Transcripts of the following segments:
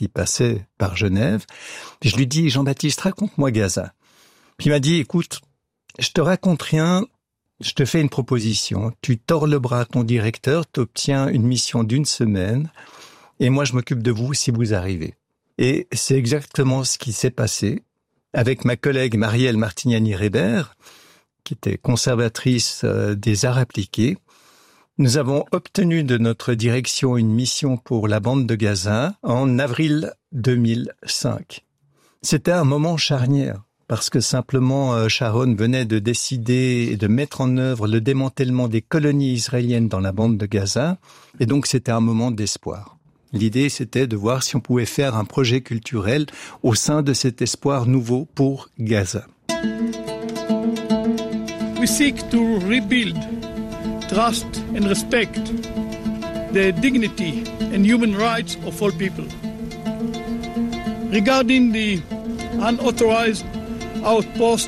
qui passait par Genève. Puis je lui dis, Jean-Baptiste, raconte-moi Gaza. Puis il m'a dit, écoute, je te raconte rien, je te fais une proposition. Tu tords le bras à ton directeur, tu obtiens une mission d'1 semaine, et moi je m'occupe de vous si vous arrivez. Et c'est exactement ce qui s'est passé avec ma collègue Marielle Martignani-Rébert, qui était conservatrice des arts appliqués. Nous avons obtenu de notre direction une mission pour la bande de Gaza en avril 2005. C'était un moment charnière, parce que simplement Sharon venait de décider et de mettre en œuvre le démantèlement des colonies israéliennes dans la bande de Gaza, et donc c'était un moment d'espoir. L'idée, c'était de voir si on pouvait faire un projet culturel au sein de cet espoir nouveau pour Gaza. We seek to rebuild trust and respect the dignity and human rights of all people. Regarding the unauthorized outpost,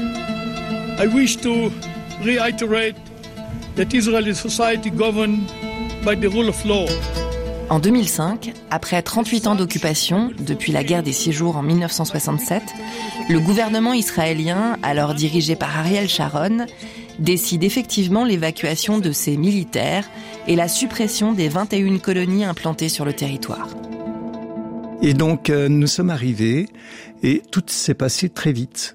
I wish to reiterate that Israeli society governed by the rule of law. En 2005, après 38 ans d'occupation, depuis la guerre des 6 jours en 1967, le gouvernement israélien, alors dirigé par Ariel Sharon, décide effectivement l'évacuation de ses militaires et la suppression des 21 colonies implantées sur le territoire. Et donc, nous sommes arrivés et tout s'est passé très vite.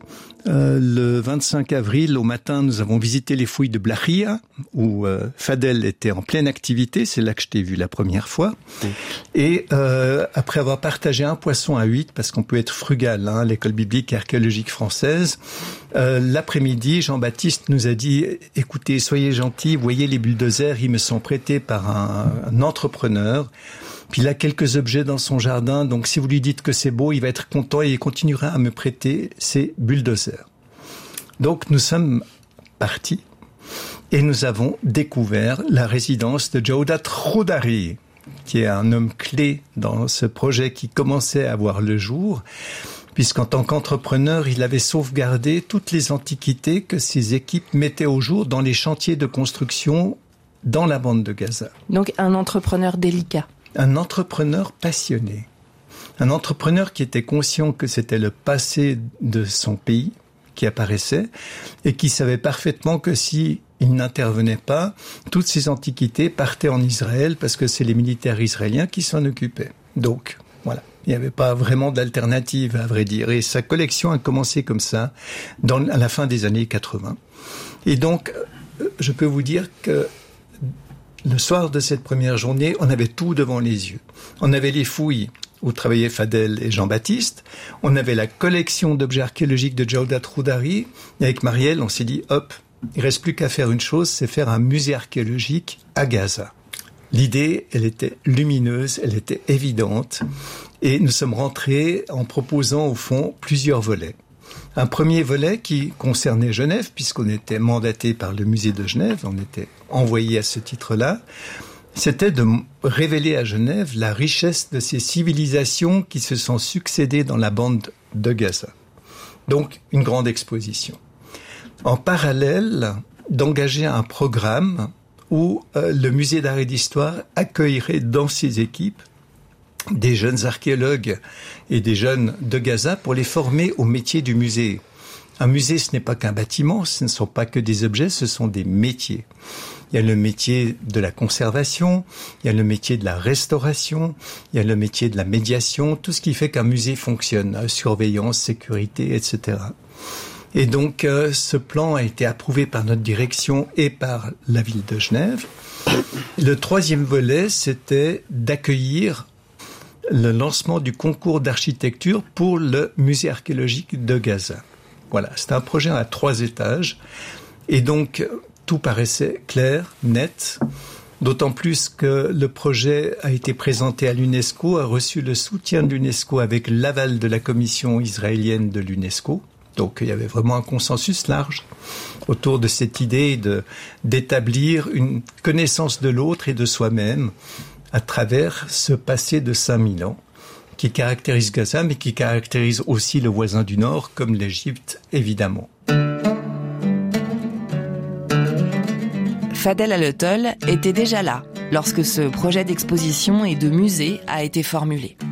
Le 25 avril, au matin, nous avons visité les fouilles de Blachia, où Fadel était en pleine activité. C'est là que je t'ai vu la première fois. Et après avoir partagé un poisson à 8, parce qu'on peut être frugal, hein, l'école biblique et archéologique française, l'après-midi, Jean-Baptiste nous a dit « Écoutez, soyez gentils, voyez les bulldozers, ils me sont prêtés par un entrepreneur. Puis il a quelques objets dans son jardin, donc si vous lui dites que c'est beau, il va être content et il continuera à me prêter ses bulldozers. » Donc nous sommes partis et nous avons découvert la résidence de Jawdat Khoudari, qui est un homme clé dans ce projet qui commençait à voir le jour, puisqu'en tant qu'entrepreneur, il avait sauvegardé toutes les antiquités que ses équipes mettaient au jour dans les chantiers de construction dans la bande de Gaza. Donc un entrepreneur délicat. Un entrepreneur passionné. Un entrepreneur qui était conscient que c'était le passé de son pays qui apparaissait et qui savait parfaitement que si il n'intervenait pas, toutes ces antiquités partaient en Israël parce que c'est les militaires israéliens qui s'en occupaient. Donc, voilà. Il n'y avait pas vraiment d'alternative, à vrai dire. Et sa collection a commencé comme ça, à la fin des années 80. Et donc, je peux vous dire que le soir de cette première journée, on avait tout devant les yeux. On avait les fouilles où travaillaient Fadel et Jean-Baptiste. On avait la collection d'objets archéologiques de Jawdat Khoudari. Et avec Marielle, on s'est dit, hop, il reste plus qu'à faire une chose, c'est faire un musée archéologique à Gaza. L'idée, elle était lumineuse, elle était évidente. Et nous sommes rentrés en proposant, au fond, plusieurs volets. Un premier volet qui concernait Genève, puisqu'on était mandaté par le musée de Genève, on était envoyé à ce titre-là, c'était de révéler à Genève la richesse de ces civilisations qui se sont succédées dans la bande de Gaza. Donc, une grande exposition. En parallèle, d'engager un programme où le musée d'art et d'histoire accueillerait dans ses équipes des jeunes archéologues et des jeunes de Gaza pour les former au métier du musée. Un musée, ce n'est pas qu'un bâtiment, ce ne sont pas que des objets, ce sont des métiers. Il y a le métier de la conservation, il y a le métier de la restauration, il y a le métier de la médiation, tout ce qui fait qu'un musée fonctionne, surveillance, sécurité, etc. Et donc, ce plan a été approuvé par notre direction et par la ville de Genève. Le troisième volet, c'était d'accueillir le lancement du concours d'architecture pour le musée archéologique de Gaza. Voilà, c'était un projet à 3 étages. Et donc, tout paraissait clair, net, d'autant plus que le projet a été présenté à l'UNESCO, a reçu le soutien de l'UNESCO avec l'aval de la commission israélienne de l'UNESCO. Donc, il y avait vraiment un consensus large autour de cette idée d'établir une connaissance de l'autre et de soi-même à travers ce passé de 5000 ans qui caractérise Gaza, mais qui caractérise aussi le voisin du Nord, comme l'Égypte, évidemment. Fadel Al-Hotel était déjà là lorsque ce projet d'exposition et de musée a été formulé.